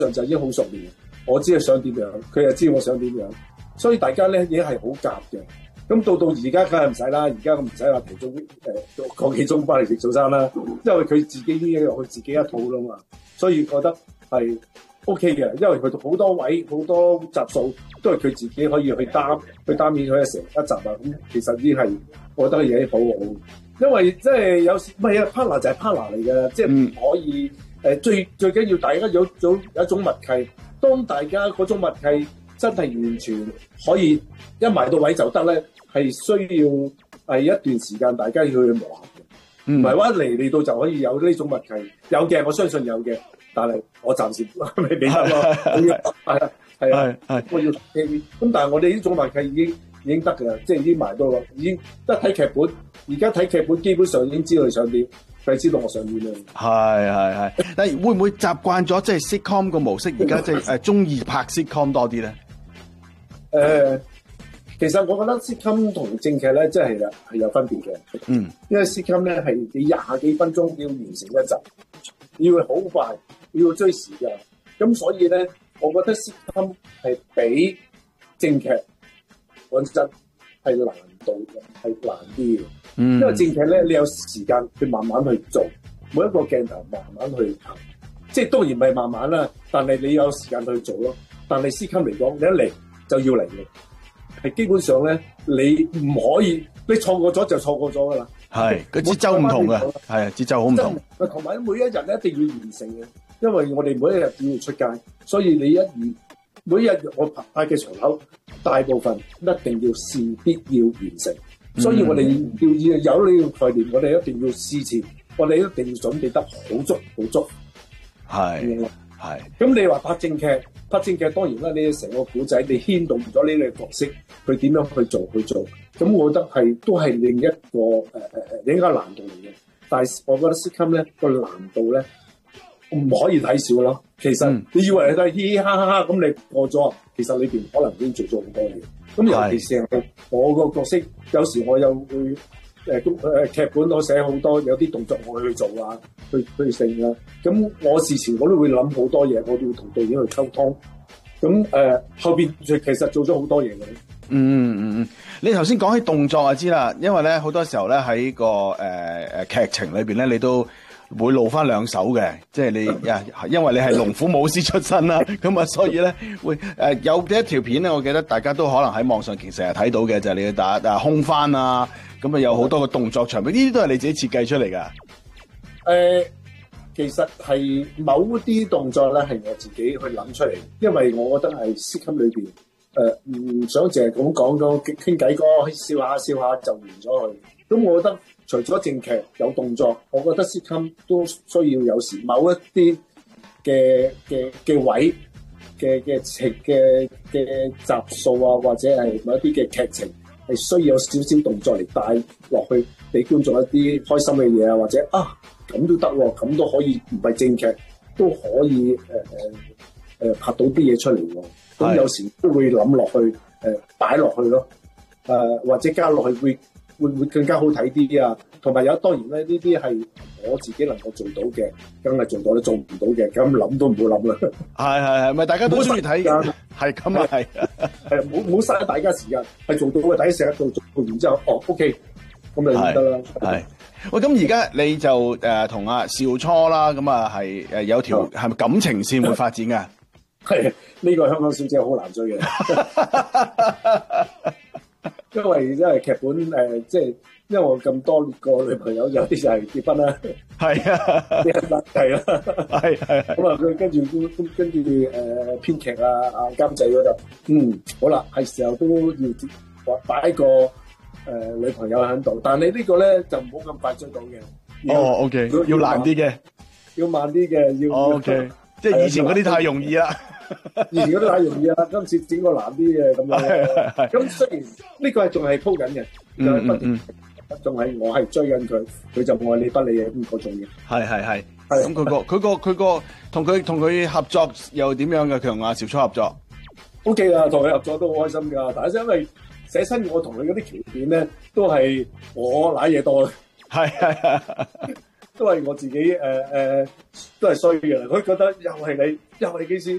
上就已經好熟練，我知佢想點樣，佢又知我想點樣，所以大家咧已經係好夾嘅。咁到而家梗係唔使啦，而家咁唔使話提早個幾鐘翻嚟食早餐啦，因為佢自己已經有佢自己一套啦嘛，所以覺得係 OK 嘅，因為佢好多位好多集數都係佢自己可以去擔演佢成一集啊，咁其實已經係我覺得已經好好，因為即係有時唔係啊 partner 就係 partner 嚟嘅，即係唔可以最緊要大家有一種默契，當大家嗰種默契真係完全可以一埋到位就得咧，係需要係一段時間大家要去磨合嘅，唔係話一嚟到就可以有呢種默契，有嘅我相信有嘅，但係我暫時未俾得咯，係啊，我要咁，但係我哋呢種默契已經得㗎啦，即係已經埋到咯，已經得睇劇本，而家睇劇本基本上已經知道你想點，佢知道我想點啦。 係，但係會唔會習慣咗即係 sitcom 個模式？而家即係中意拍 sitcom 多啲咧？ 其實我覺得 sitcom 同正劇咧，真係有分別嘅。因為 sitcom 咧係你20幾分鐘要完成一集，要好快，要追時間。咁所以咧，我覺得 sitcom 係比正劇講真係難度係難啲嘅。因為正劇咧，你有時間去慢慢去做，每一個鏡頭慢慢去行，即係當然唔係慢慢啦，但係你有時間去做咯。但係 sitcom 嚟講，你一嚟就要嚟嘅。係基本上咧，你唔可以，你錯過咗就錯過咗噶啦。 係個節奏唔同嘅，係節奏好唔同。 同埋每一日咧一定要完成嘅，因為我哋每一日都要出街，所以你每一日我拍嘅場口，大部分一定要事必要完成。所以我哋要有呢個概念，我哋一定要事前，我哋一定要準備得好足好足。 係。 咁你話拍正劇當然啦，你成個古仔你牽動咗呢個角色，佢點樣去做，咁我覺得都係另一個難度嚟嘅。但係我覺得 sitcom 咧個難度咧唔可以睇少咯。其實你以為你都係嘻嘻哈哈咁你過咗，其實裏邊可能已經做咗好多嘢。咁尤其是我個角色，有時我又會劇本我寫好多，有啲動作我去做啊，去成啊。咁我事前我都會諗好多嘢，我都要同導演去溝通。咁後邊其實做咗好多嘢嘅。 你頭先講起動作就知啦，因為咧好多時候咧喺個劇情裏邊咧，你都會露翻兩手嘅，即係你因為你係龍虎武師出身啦，咁啊所以咧會有一條片咧，我記得大家都可能喺網上其實成日睇到嘅，就係你打空翻啊，咁啊有好多個動作場面，呢啲都係你自己設計出嚟噶。 其實係某啲動作咧係我自己去諗出嚟，因為我覺得係 sitcom 裏邊唔想淨係咁講咗傾偈歌，笑下就完咗去。咁我覺得除咗正劇有動作，我覺得 sitcom 都需要有時某一啲嘅位嘅集數啊，或者係某一啲嘅劇情係需要有少少動作嚟帶落去，俾觀眾一啲開心嘅嘢啊，或者咁都得喎，咁都可以唔係正劇都可以拍到啲嘢出嚟喎。咁有時都會諗落去擺落去咯，或者加落去會更加好睇啲啊。同埋當然咧，呢啲係我自己能夠做到嘅，梗係做到啦，做唔到嘅咁諗都唔好諗啦。係，咪大家都中意睇㗎，係咁啊，係唔好嘥大家時間，係做到嘅，大家成日做完之後，OK，咁就得啦。係。 喂，咁而家你就同阿少初啦，咁啊係有條係咪感情線會發展㗎？ 係呢個香港小姐好難追嘅，因為劇本即係因為我咁多個女朋友，有啲就係結婚啦，係啊，係啦，係咁啊，佢跟住編劇啊監製嗰度，好啦，係時候都要擺個女朋友喺度，但係呢個咧就唔好咁快追到嘅。 OK， 要難啲嘅， 要慢啲嘅，要。OK， 即係以前嗰啲太容易啦。 以前嗰啲太容易啦，今次整個難啲嘅咁樣。咁雖然呢個係仲係鋪緊嘅，仲係我係追緊佢，佢就愛理不理嘅咁嗰種嘅。係。咁佢個同佢合作又點樣嘅？佢同阿少初合作 OK 啊，同佢合作都好開心㗎。但係因為寫親我同佢嗰啲橋段咧，都係我揦嘢多啦。係。 都係我自己都係衰嘅啦。佢覺得又係你，又係機師，